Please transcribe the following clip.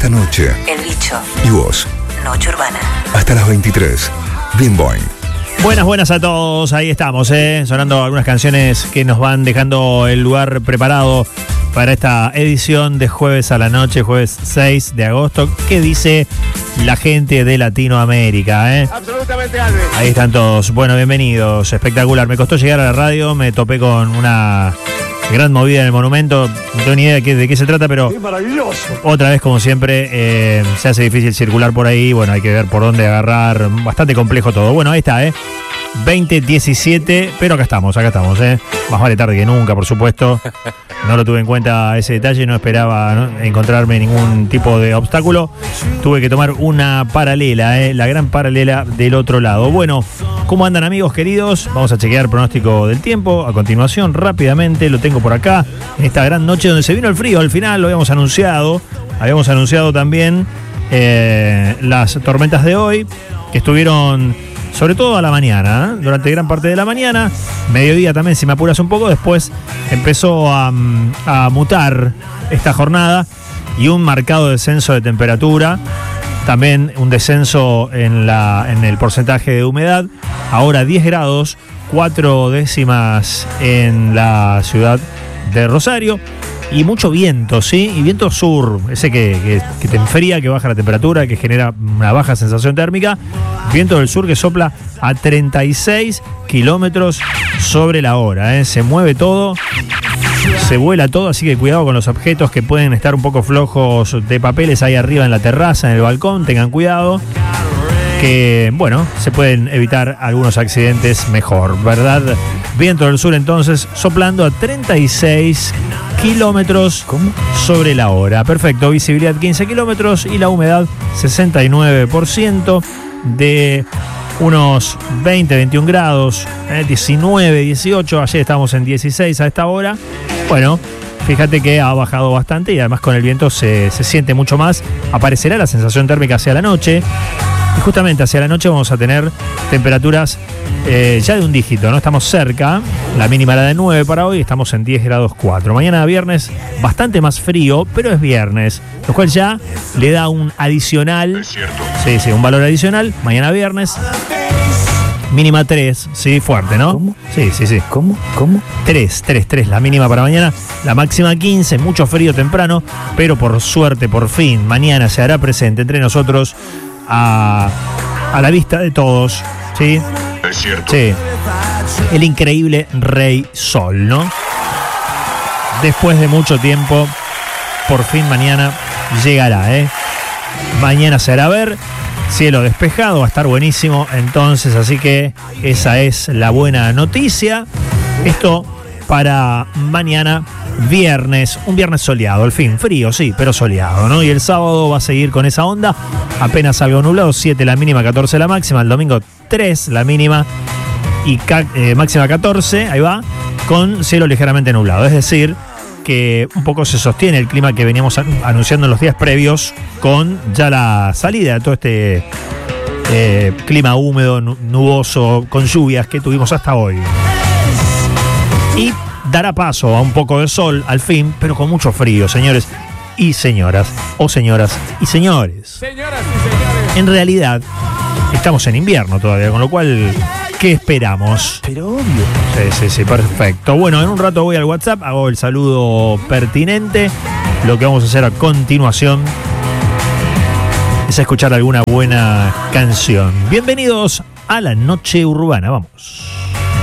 noche. El Bicho. Y vos. Noche Urbana. Hasta las 23. Bien Boing. Buenas a todos, ahí estamos, sonando algunas canciones que nos van dejando el lugar preparado para esta edición de Jueves a la Noche, jueves 6 de agosto. ¿Qué dice la gente de Latinoamérica? Absolutamente, Albert. Ahí están todos. Bueno, bienvenidos, espectacular. Me costó llegar a la radio, me topé con una gran movida en el monumento. No tengo ni idea de qué se trata, pero ¡Qué maravilloso! otra vez, como siempre, se hace difícil circular por ahí. Bueno, hay que ver por dónde agarrar. Bastante complejo todo. Bueno, ahí está, 20:17, pero acá estamos. Más vale tarde que nunca, por supuesto. No lo tuve en cuenta ese detalle, no esperaba encontrarme ningún tipo de obstáculo. Tuve que tomar una paralela, la gran paralela del otro lado. Bueno, ¿cómo andan, amigos queridos? Vamos a chequear pronóstico del tiempo. A continuación, rápidamente, lo tengo por acá, en esta gran noche donde se vino el frío. Al final lo habíamos anunciado. Habíamos anunciado también las tormentas de hoy, que estuvieron sobre todo a la mañana, durante gran parte de la mañana, mediodía también, si me apuras un poco. Después empezó a mutar esta jornada y un marcado descenso de temperatura, también un descenso en el porcentaje de humedad. Ahora 10 grados, 4 décimas en la ciudad de Rosario. Y mucho viento, ¿sí? Y viento sur, ese que te enfría, que baja la temperatura, que genera una baja sensación térmica. Viento del sur que sopla a 36 kilómetros sobre la hora, Se mueve todo, se vuela todo, así que cuidado con los objetos que pueden estar un poco flojos de papeles ahí arriba en la terraza, en el balcón. Tengan cuidado, que, bueno, se pueden evitar algunos accidentes mejor, ¿verdad? Viento del sur entonces soplando a 36 kilómetros sobre la hora. Perfecto, visibilidad 15 kilómetros y la humedad 69%, de unos 20, 21 grados, 19, 18. Ayer estábamos en 16 a esta hora. Bueno, fíjate que ha bajado bastante y además con el viento se siente mucho más. Aparecerá la sensación térmica hacia la noche. Y justamente hacia la noche vamos a tener temperaturas ya de un dígito, ¿no? Estamos cerca, la mínima era de 9 para hoy, estamos en 10 grados 4. Mañana viernes bastante más frío, pero es viernes, lo cual ya le da un adicional. Es cierto. Sí, un valor adicional. Mañana viernes, mínima 3, sí, fuerte, ¿no? ¿Cómo? Sí. ¿Cómo? 3, la mínima para mañana, la máxima 15, mucho frío temprano, pero por suerte, por fin, mañana se hará presente entre nosotros a la vista de todos, ¿sí? Es cierto. Sí, el increíble Rey Sol, ¿no? Después de mucho tiempo, por fin mañana llegará, Mañana se hará ver, cielo despejado, va a estar buenísimo entonces, así que esa es la buena noticia. Esto para mañana viernes, un viernes soleado, al fin, frío, sí, pero soleado, ¿no? Y el sábado va a seguir con esa onda, apenas algo nublado, 7 la mínima, 14 la máxima, el domingo 3 la mínima y máxima 14, ahí va, con cielo ligeramente nublado, es decir, que un poco se sostiene el clima que veníamos anunciando en los días previos, con ya la salida de todo este clima húmedo, nuboso, con lluvias que tuvimos hasta hoy. Y dará paso a un poco de sol al fin, pero con mucho frío, señores y señoras, o señoras y señores. Señoras y señores. En realidad, estamos en invierno todavía, con lo cual, ¿qué esperamos? Pero obvio. Sí, perfecto. Bueno, en un rato voy al WhatsApp, hago el saludo pertinente. Lo que vamos a hacer a continuación es escuchar alguna buena canción. Bienvenidos a la Noche Urbana, vamos.